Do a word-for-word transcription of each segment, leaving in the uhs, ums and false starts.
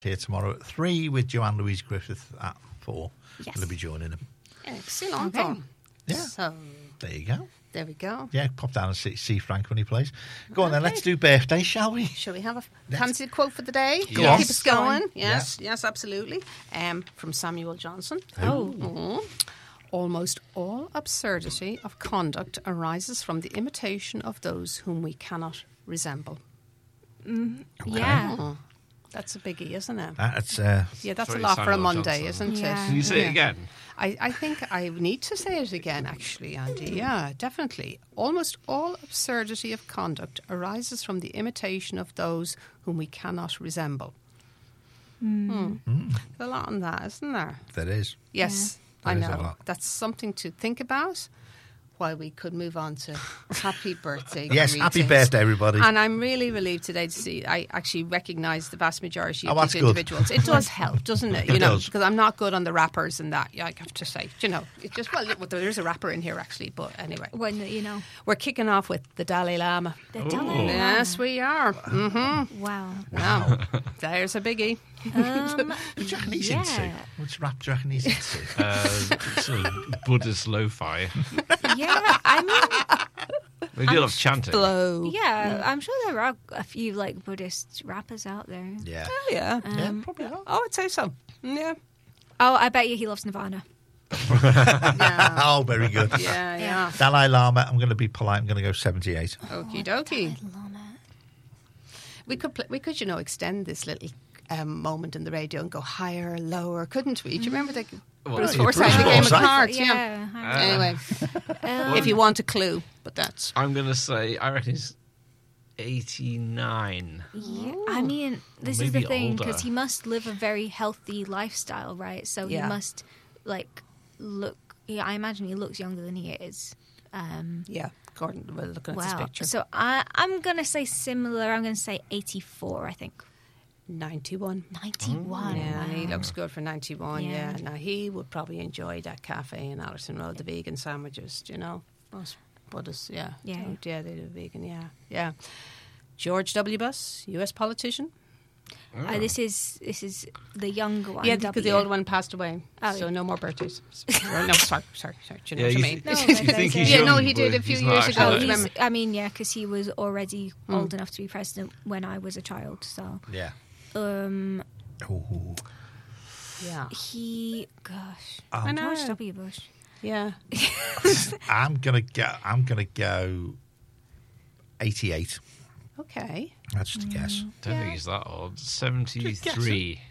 here tomorrow at three with Joanne Louise Griffith at four. Yes. Going to be joining them. Excellent. Okay. Yeah. So, There you go. there we go. Yeah, pop down and see, see Frank when he plays. Go on then, Okay. let's do birthdays, shall we? Shall we have a Let's- fancy quote for the day? Go on. Keep us going. Go Yes, yes, absolutely. Um, from Samuel Johnson. Oh. Mhm. Almost all absurdity of conduct arises from the imitation of those whom we cannot resemble. Yeah. Oh, that's a biggie, isn't it? That's uh, Yeah, that's a Very lot for a Samuel Monday, Johnson. isn't Yeah. it? Can you say Yeah. it again? I, I think I need to say it again, actually, Andy. Yeah, definitely. Almost all absurdity of conduct arises from the imitation of those whom we cannot resemble. Hmm. There's a lot on that, isn't there? there is. Yes, There I is a know. lot. That's something to think about while we could move on to happy birthday Yes, happy greetings. birthday, everybody. And I'm really relieved today to see I actually recognise the vast majority of Oh, that's these good. individuals. It does help, doesn't it? It You know, does. because I'm not good on the rappers and that. Yeah, I have to say, you know, it just well, well, there's a rapper in here actually, but anyway, When, you know, we're kicking off with the Dalai Lama. the Ooh. Dalai Lama. Yes, we are. Mm-hmm. Wow. Wow, there's a biggie. Um, What do you reckon he's yeah. into? Which rap do you reckon he's into? Uh, sort of Buddhist lo-fi. Yeah, I mean, They do love chanting. Blow. yeah, I'm sure there are a few like Buddhist rappers out there. Yeah. Oh, yeah. Yeah, Um, probably are. Oh, I'd say so. Yeah. Oh, I bet you he loves Nirvana. Yeah. Oh, very good. Yeah, yeah. Dalai Lama, I'm going to be polite. I'm going to go seventy-eight. Okie dokie. Lama. We could, pl- we could, you know, extend this little um, moment in the radio and go higher, lower, couldn't we? Do you remember the Bruce yeah, Forsyth, Bruce the game of Forsyth. cards? Yeah. Yeah. Uh, Anyway, Um, if you want a clue, but that's I'm going to say, I reckon he's eighty-nine. Yeah, I mean, this is maybe the thing older. because he must live a very healthy lifestyle, right? So Yeah. he must like look. Yeah, I imagine he looks younger than he is. Um, yeah. Gordon, we're looking at this wow. picture. So I, I'm gonna say similar. I'm gonna say eighty-four. I think ninety-one. ninety-one. Yeah, he wow. looks good for ninety-one. Yeah. Yeah. Now he would probably enjoy that cafe in Allerton Road, the vegan sandwiches. Do you know, most Buddhists. Yeah, Yeah. Oh, yeah, they do vegan. Yeah, yeah. George W. Bush, U S politician. Uh, this is this is the younger one. Yeah, because the W. old one passed away. Oh, so yeah. no more birthdays. Or no, sorry, sorry, sorry. Do you know Yeah, what I you mean? th- No, you but think they he's say- Yeah, young, no, he did but a few he's not years actually ago. Oh, that- he's, remember- I mean, yeah, because he was already Hmm. old enough to be president when I was a child. So, Yeah. um, Ooh. Yeah, he, gosh, Um, I know. George W. Bush. yeah. I'm gonna go. I'm gonna go eighty-eight. Okay. That's just a guess. Don't think he's that old. seventy-three.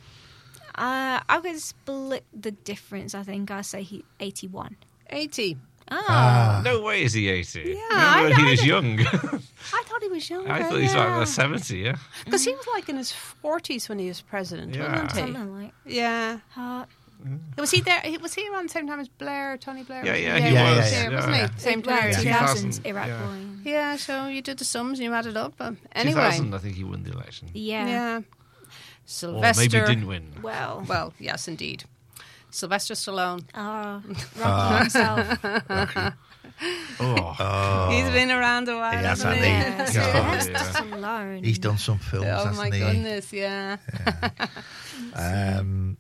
Uh, I'm going to split the difference. I think I'll say he eighty-one. eighty. Oh, Ah. No way is he eighty. Yeah, Remember I- when I he was don't- young? I thought he was younger. I thought he was yeah. like seventy, yeah. Because he was like in his forties when he was president, Yeah. wasn't he? something like. Yeah. Uh, Was he there? Was he around the same time as Blair, Tony Blair? Yeah, yeah, he he was, was there, yeah. wasn't he? Same well, time. Yeah. two Yeah. thousands two thousand, Iraq yeah. boy. Yeah, so you did the sums and you added up. Um, anyway. two thousand, I think he won the election. Yeah. Yeah. Or Sylvester. maybe didn't win. Well, Well, yes, indeed. Sylvester Stallone. uh, Rocky himself. Oh, Oh, He's been around a while, He has, hasn't hasn't he? he? Yeah, Yeah. Sylvester Yeah. Stallone. he's done some films, Oh hasn't my he? goodness, yeah. Um,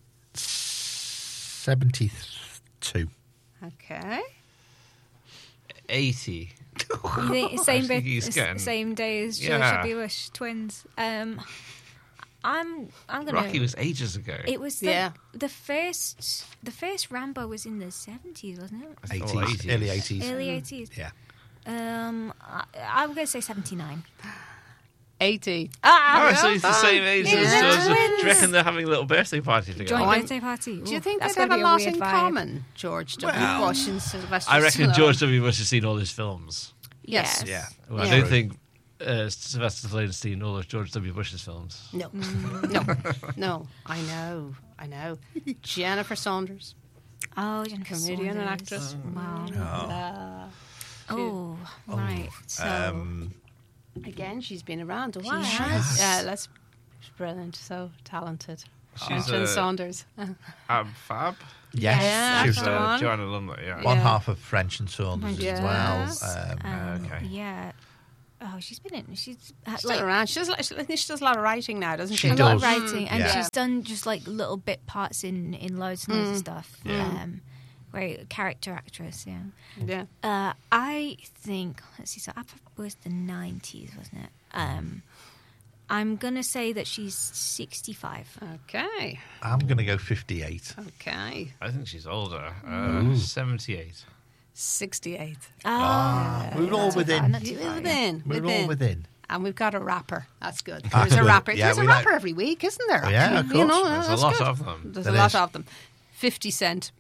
seventy-two. Okay. eighty. You think same I think bit, he's s- getting- same day as George Yeah. W. Bush twins. Um, I'm I'm gonna. Rocky was ages ago. It was the, Yeah. the first the first Rambo was in the seventies, wasn't it? Oh, eighties, eighties. early eighties. Early eighties. Yeah. Um, I, I'm gonna say seventy nine. eighty. Ah, Oh, so he's the same age Yeah. as George. Do Twins. you reckon they're having a little birthday party together? joint Oh, I'm- birthday party. Do you Ooh, think that's they have gonna a be lot weird in vibe. common, George W. Well, Bush and Sylvester I reckon Stallone? George W. Bush has seen all his films. Yes. Yeah. Well, Yeah. I don't think uh, Sylvester Stallone has seen all of George W. Bush's films. No. Mm. no. No. I know. I know. Jennifer Saunders. Oh, Jennifer Comedian and Saunders. actress. Wow. Uh, Oh, right. So Um, again, she's been around a while. has. Yeah, let's. She's brilliant. So talented. She's Jen uh, Saunders. Ab Fab. yes. Yeah, she was She's that's uh, the uh, one. Joanna Lumley, yeah. one Yeah. half of French and Saunders Yes. as well. Um, um, okay. yeah. Oh, she's been in. She's uh, Still like around. She does, I think she does a lot of writing now, doesn't she? She a lot of does. writing, and Yeah. she's done just like little bit parts in in loads and loads of stuff. Yeah. Um, very character actress. Yeah. Yeah. Uh, I think. Let's see. So I was the nineties, wasn't it? Um, I'm gonna say that she's sixty-five. Okay. I'm going to go fifty-eight. Okay. I think she's older. Uh, seventy-eight. sixty-eight. Ah, We're all not too within. far, not too far, yeah. Within. We're within. all within. And we've got a rapper. That's good. That's There's a good. rapper. Yeah, There's a we rapper like- every week, isn't there? Yeah, of actually? You know, course. There's a that's lot good. of them. There's There a lot is. of them. fifty Cent.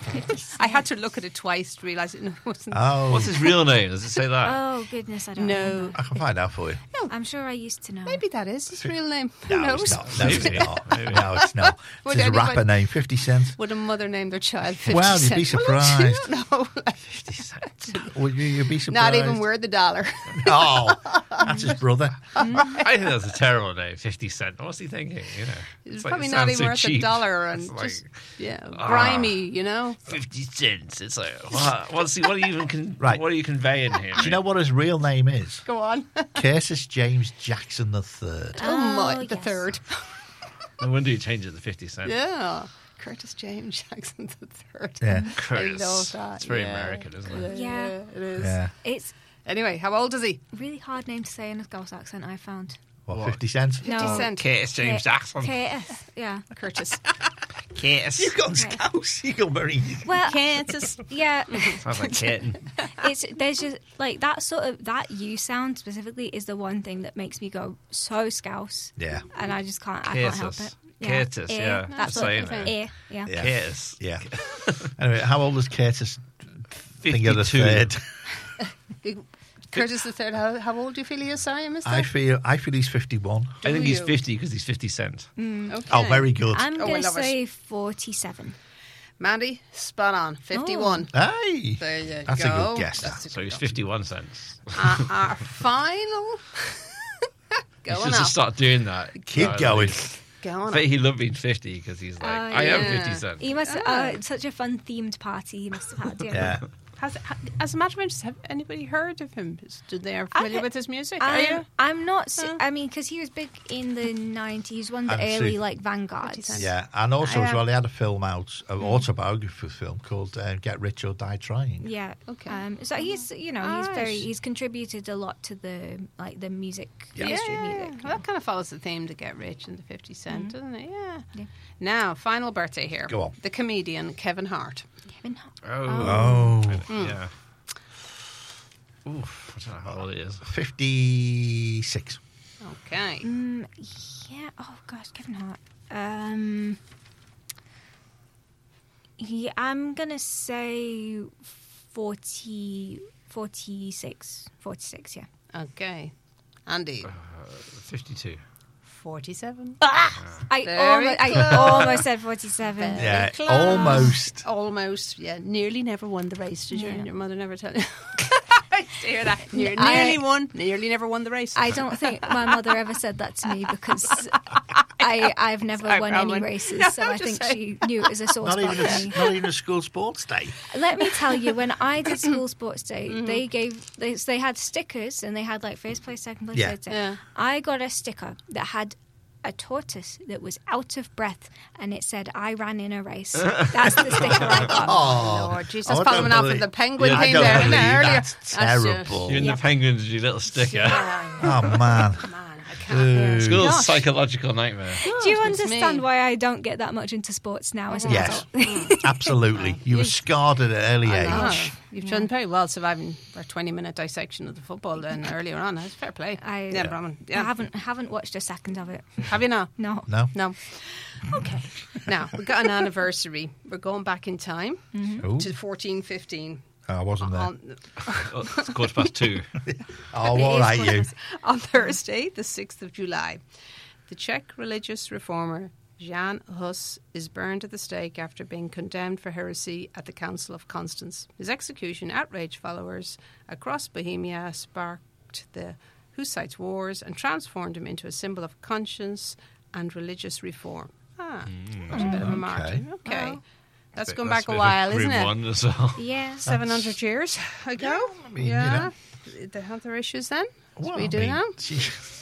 I had to look at it twice to realise it no, it wasn't. Oh, What's his real name? Does it say that? Oh goodness, I don't No. remember. I can find out for you. I'm sure I used to know. Maybe that is his real name. Who No, knows? it's not. No, it's Maybe. not. Maybe. No, it's not. Would It's his anybody- rapper name, fifty Cent. Would a mother name their child fifty Well, you'd Cent? be Well, actually, surprised. no. fifty cents. Would you you'd be surprised? Not even worth the dollar. Oh, that's his brother. I think that's a terrible name, fifty cent. What's he thinking? You know, It's like- probably it not sounds even so worth a cheap. dollar and It's like, just yeah, ah. grimy, you know. fifty cents. It's like, what? What's he, what are you even con- Right. What are you conveying here? Do you know what his real name is? Go on. Curtis James Jackson the Third. Oh, my, Oh, the yes. third. No wonder you change it to fifty cent. Yeah. Curtis James Jackson the third. Yeah. Curtis. I love that. It's very yeah. American, isn't it? Yeah. it is. Yeah. It's Anyway, how old is he? a really hard name to say in a Scouse accent. I found. What, What? fifty cents? fifty No. Cent. Curtis James K- Jackson. Curtis. Yeah. Curtis. Curtis. You've gone scouse. You've gone very... Well, Kansas. yeah. Sounds like kitten. It's there's just like that sort of that U sound specifically is the one thing that makes me go so Scouse, Yeah. and I just can't. I can't help Curtis. it. Curtis, Eh, yeah. That's I'm what saying it. it. Eh, yeah. Yeah. Curtis. Yeah. Anyway, how old is Curtis Finger the fifty-two. Third? Curtis the third. How, how old do you feel he is? Sorry, I missed I that. feel I feel he's fifty-one. I think Do he's you? fifty because he's fifty cent. Okay. Oh, very good. I'm Oh, I gonna love it. say forty-seven. Mandy, spot on. fifty-one. Hey, There you that's go. a good guess. That's a So good he's guess. fifty-one cents. Uh, our final. He should Going just up. start doing that. Keep Uh, going. Going I up. bet he loved being fifty because he's like, Oh, I am yeah. fifty cent. He must. Ah. Uh, such a fun themed party. He must have had. Yeah. Yeah. Has, ha, as a matter of interest, have anybody heard of him? Did they are familiar I- with his music? Are I'm, you? I'm not. si- Huh? I mean, because he was big in the nineties, one of the And early see- like vanguards. Yeah, and also as Yeah. well, he had a film out, an autobiography film called uh, "Get Rich or Die Trying." Yeah. Okay. Um, so he's, you know, he's Alright. very. He's contributed a lot to the like the music Yeah. industry yeah, of music. well, that kind of follows the theme to Get Rich and the fifty Cent, doesn't it? Yeah. Yeah. Now, final birthday here. Go on. The comedian Kevin Hart. Kevin Hart. Oh. Oh, Yeah. Oof. I don't know how old he is. fifty-six. Okay. Mm, yeah. Oh gosh, Kevin Hart. Um. Yeah, I'm gonna say forty, forty-six, forty-six. Yeah. Okay. Andy. Uh, fifty-two. forty-seven. I Very almost, I close. almost said forty-seven. Very Yeah, close. almost. Almost. Yeah. Nearly never won the race. Did you? Yeah. Your mother never tell you? I used to hear that. Near, I- nearly won. Nearly never won the race. I don't think my mother ever said that to me because I I've never Sorry, won any Rowan. races, No, so I'm I just think saying. she knew it was a sore Not spot even, for a, me. not even a school sports day. Let me tell you, when I did school sports day, Mm-hmm. they gave they, they had stickers and they had like first place, second place, Yeah. third place. Yeah. I got a sticker that had a tortoise that was out of breath and it said I ran in a race. That's the sticker I got. Oh, Lord, Jesus, I that's don't following off believe- of the penguin Yeah, I thing don't there, isn't it, believe earlier? That's That's terrible. You and Yeah. the penguins, you little sticker. Oh man. Man, I can't. School's Gosh. psychological nightmare. Do you Goodness understand me. why I don't get that much into sports now as a Yes, result? absolutely. You were scarred at an early I know. age. You've done very well surviving our twenty-minute dissection of the football then earlier on. That's fair play. I, yeah, Brahman. Yeah. I haven't haven't watched a second of it. Have you not? No. No. No. Okay. Now, we've got an anniversary. We're going back in time Ooh, to fourteen fifteen. I wasn't there. On, Oh, it's quarter past two. Oh, It all is right, one of you. those- on Thursday, the sixth of July, the Czech religious reformer Jan Hus is burned at the stake after being condemned for heresy at the Council of Constance. His execution outraged followers across Bohemia, sparked the Hussites' wars, and transformed him into a symbol of conscience and religious reform. Ah, that's a bit of a martyr. Okay. Well, That's Bit- going that's back a bit of while, grim isn't it? One as well. Yeah. seven hundred years ago. I mean, you yeah. They had their issues then. Well, we I do mean, now? she-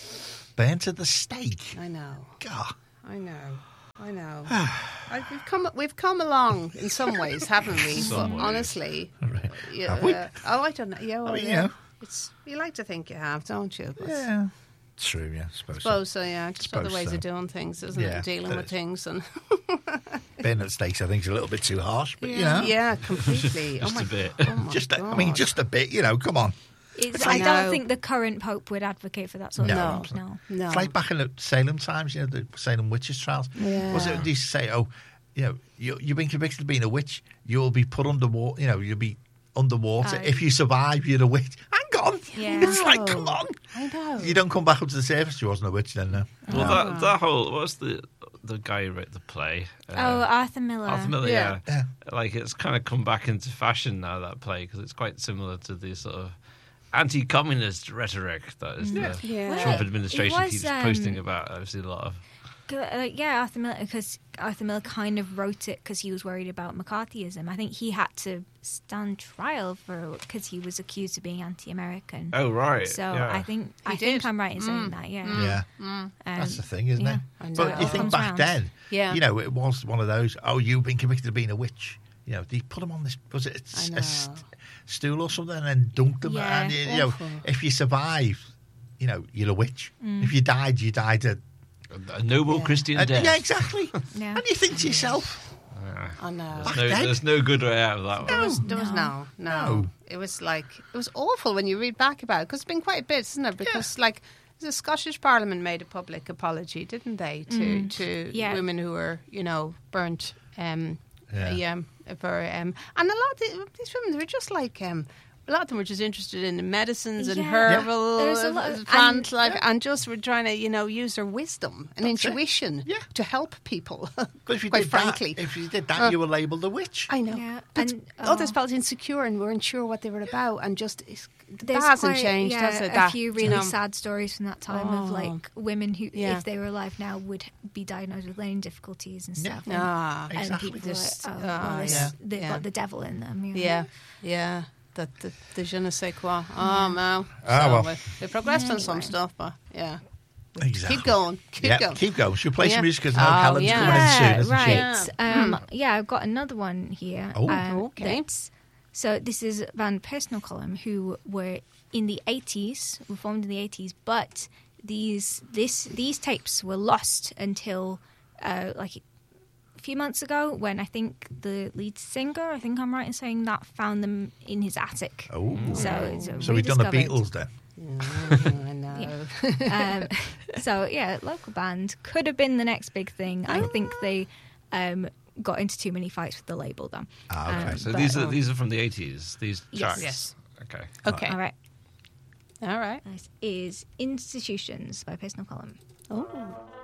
Burnt at the stake. I know. God. I know. I know. I, we've come we've come along in some ways, haven't we? Some but ways. honestly, Right. yeah, Have we? uh, oh, I don't know. Yeah, well, I mean, you yeah. know. It's you like to think you have, don't you? But Yeah. True, yeah, I suppose, I suppose so. Yeah, just other Suppose ways so. of doing things, isn't Yeah, it? Dealing that with is. things and so. Burnt at the stakes, I think, is a little bit too harsh, but, you know. yeah, completely. Just oh my, a bit. Oh my Just, a, God. I mean, just a bit, you know, come on. It's, I I know. don't think the current Pope would advocate for that sort No. of thing. No. no. It's like back in the Salem times, you know, the Salem witches trials. Yeah. Was it, they used to say, oh, you know, you, you've been convicted of being a witch, you'll be put underwater, you know, you'll be underwater. Aye. If you survive, you're a witch. Hang on. Yeah. It's like, No. come on. I know. You don't come back up to the surface, you wasn't a witch then, no. Well, that that whole what's the the guy who wrote the play? Uh, Oh, Arthur Miller. Arthur Miller, Yeah. yeah. Yeah. Like it's kind of come back into fashion now, that play, because it's quite similar to the sort of anti-communist rhetoric that is the Yeah. Well, Trump it administration was, keeps um, posting about. I've seen a lot of. Uh, yeah, Arthur Miller, because Arthur Miller kind of wrote it because he was worried about McCarthyism. I think he had to stand trial for because he was accused of being anti-American. Oh right. So yeah. I think I He think did. I'm right in saying that. Yeah, Yeah. Um, That's the thing, isn't yeah. it? I know. But It you all think comes back round. then, Yeah. you know, it was one of those, oh, you've been convicted of being a witch. You know, they put him on this, was it I a, know. a st- stool or something, and then dunked him. Yeah. And, you know, Awful. if you survived, you know, you're a witch. If you died, you died a... a noble Yeah. Christian and- death. yeah, exactly. Yeah. And you think to yourself, I know. There's Back no, then? there's no good way out of that There one. was, there was no, no, No. It was like it was awful when you read back about it because it's been quite a bit, isn't it? Because like the Scottish Parliament made a public apology, didn't they, to to Yeah. women who were you know burnt, um, Yeah. yeah, for um, and a lot of the, these women were just like um. A lot of them were just interested in medicines and Yeah. herbal There's a lot of- uh, plants, and- like, and just were trying to, you know, use their wisdom and That's it. intuition Yeah. to help people. but if you quite did frankly, that, if you did that, Uh, you were labelled a witch. I know. Yeah, But and, others oh. felt insecure and weren't sure what they were about, and just it's, that There's hasn't quite, changed, yeah, has it? a That, few you really know. sad stories from that time of Oh. like women who, Yeah. if they were alive now, would be diagnosed with learning difficulties and Yeah. stuff. And, Ah, and Exactly. people were Just- like, oh, ah, well, this, yeah. they've Yeah. got the devil in them. You know? yeah, yeah. The, the, the je ne sais quoi. Oh, no. Ah, so well. we, we progressed on some Anyway. stuff, but yeah. Exactly. Keep going. Keep yeah, going. keep going. Should we play Yeah. some music? Because now Oh, Helen's yeah. coming in soon, Yeah, isn't right. she? Um, yeah, I've got another one here. Oh. um, Okay. that's- So this is Van Personal Column, who were in the eighties, were formed in the eighties, but these this these tapes were lost until uh, like a few months ago, when I think the lead singer, I think I'm right in saying that, found them in his attic. Oh. So, it's a So we've done the rediscovered. Beatles then. Mm, I know. um, so yeah, local band could have been the next big thing. I think they um, got into too many fights with the label, though. Ah, okay. Um, So but- these are these are from the eighties. These Yes. tracks. Yes. Okay. Okay. All right. All right. This is Institutions by Personal Column. Oh.